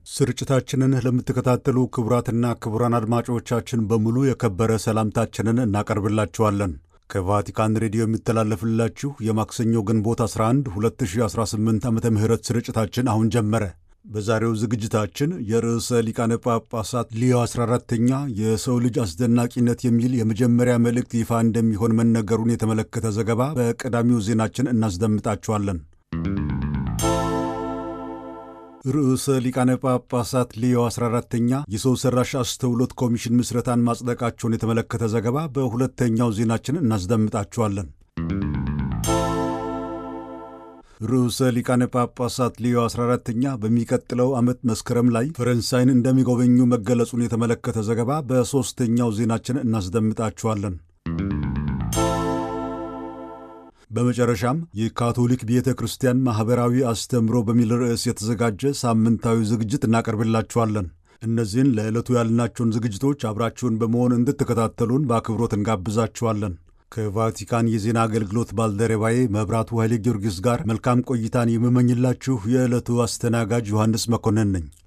ስርጭታችንን ለምትከታተሉ ክቡራትና ክቡራን አድማጮቻችን በሙሉ የከበረ ሰላምታችንን እናቀርብላችኋለን። ከቫቲካን ሬዲዮ የሚተላለፍላችሁ የማክሰኞ ግንቦት 11 2018 ዓመተ ምህረት ስርጭታችን አሁን ጀመረ። በዛሬው ዝግጅታችን የርዕሰ ሊቃነ ጳጳሳት ሊዮ 14ኛ የሰው ልጅ አስደናቂነት የሚል የመጀመሪያ መልእክት ይፋ እንደሚሆን መነገሩን የተመለከተ ዘገባ በቀዳሚው ዜናችን እናስደምጣችኋለን። ርዕሰ ሊቃነ ጳጳሳት ሊዮ 14ኛ የሰው ሠራሽ አስተውሎት ኮሚሽን ምስረታን ማጽደቃቸውን የተመለከተ ዘገባ በሁለተኛው ዜናችን እናስደምጣችኋለን። ርዕሰ ሊቃነ ጳጳሳት ሊዮ 14ኛ በሚቀጥለው ዓመት መስከረም ላይ ፈረንሳይን እንደሚጎበኙ መገለጹን የተመለከተ ዘገባ በሦስተኛው ዜናችን እናስደምጣችኋለን። በመጨረሻም የካቶሊክ ቤተ ክርስቲያን ማኅበራዊ አስተምሮ በሚል ርዕስ የተዘጋጀ ሳምንታዊ ዝግጅት እናቀርብላችኋለን። እነዚህን ለዕለቱ ያልናቸውን ዝግጅቶች አብራችሁን በመሆን እንድትከታተሉን በአክብሮት እንጋብዛችኋለን። ከቫቲካን የዜና አገልግሎት ባልደረባዬ መብራቱ ኃይሌ ጊዮርጊስ ጋር መልካም ቆይታን የምመኝላችሁ የዕለቱ አስተናጋጅ ዮሐንስ መኮንን ነኝ።